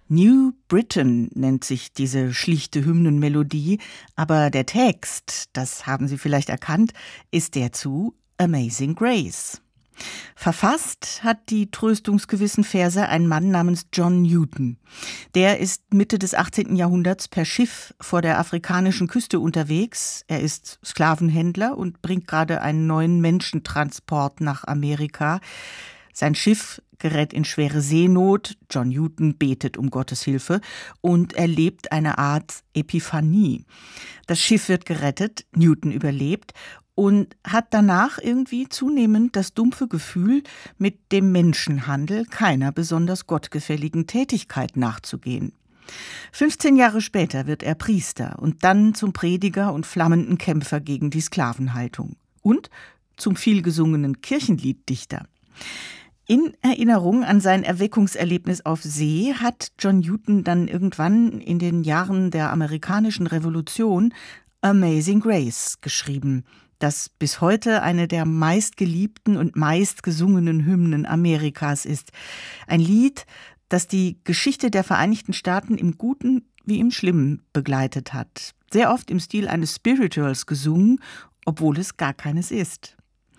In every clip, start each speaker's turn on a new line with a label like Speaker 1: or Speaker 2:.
Speaker 1: New Britain nennt sich diese schlichte Hymnenmelodie, aber der Text, das haben Sie vielleicht erkannt, ist der zu Amazing Grace. Verfasst hat die tröstungsgewissen Verse ein Mann namens John Newton. Der ist Mitte des 18. Jahrhunderts per Schiff vor der afrikanischen Küste unterwegs. Er ist Sklavenhändler und bringt gerade einen neuen Menschentransport nach Amerika. Sein Schiff gerät in schwere Seenot, John Newton betet um Gottes Hilfe und erlebt eine Art Epiphanie. Das Schiff wird gerettet, Newton überlebt und hat danach irgendwie zunehmend das dumpfe Gefühl, mit dem Menschenhandel keiner besonders gottgefälligen Tätigkeit nachzugehen. 15 Jahre später wird er Priester und dann zum Prediger und flammenden Kämpfer gegen die Sklavenhaltung und zum vielgesungenen Kirchenlieddichter. In Erinnerung an sein Erweckungserlebnis auf See hat John Newton dann irgendwann in den Jahren der amerikanischen Revolution Amazing Grace geschrieben, das bis heute eine der meistgeliebten und meistgesungenen Hymnen Amerikas ist. Ein Lied, das die Geschichte der Vereinigten Staaten im Guten wie im Schlimmen begleitet hat. Sehr oft im Stil eines Spirituals gesungen, obwohl es gar keines ist.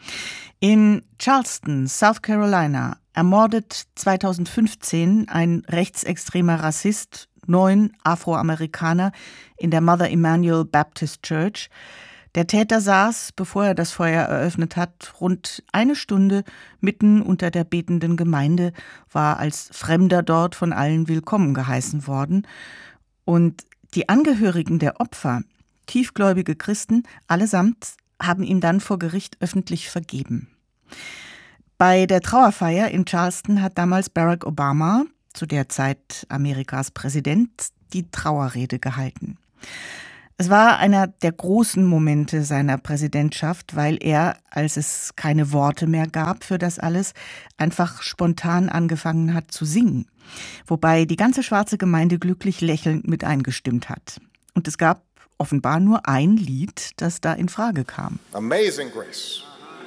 Speaker 1: In Charleston, South Carolina, ermordet 2015 ein rechtsextremer Rassist 9 Afroamerikaner in der Mother Emanuel Baptist Church. Der Täter saß, bevor er das Feuer eröffnet hat, rund eine Stunde mitten unter der betenden Gemeinde, war als Fremder dort von allen willkommen geheißen worden. Und die Angehörigen der Opfer, tiefgläubige Christen, allesamt haben ihm dann vor Gericht öffentlich vergeben. Bei der Trauerfeier in Charleston hat damals Barack Obama, zu der Zeit Amerikas Präsident, die Trauerrede gehalten. Es war einer der großen Momente seiner Präsidentschaft, weil er, als es keine Worte mehr gab für das alles, einfach spontan angefangen hat zu singen. Wobei die ganze schwarze Gemeinde glücklich lächelnd mit eingestimmt hat. Und es gab offenbar nur ein Lied, das da in Frage kam.
Speaker 2: Amazing Grace.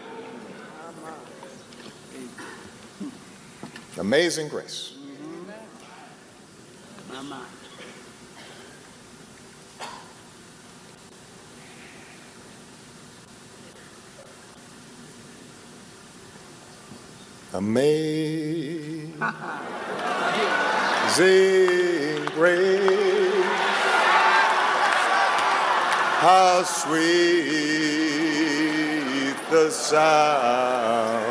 Speaker 2: Amazing Grace. Amazing Grace, how sweet the sound